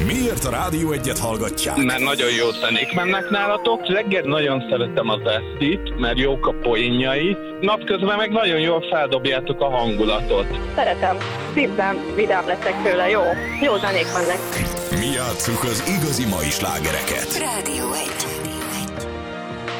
Miért a Rádió Egyet hallgatják? Mert nagyon jó zenék mennek nálatok. Reggel nagyon szeretem az Esztit, mert jók a poénjai. Napközben meg nagyon jól feldobjátok a hangulatot. Szeretem. Szívben vidám leszek tőle. Jó zenék mennek. Mi játsszuk az igazi mai slágereket. Rádió 1.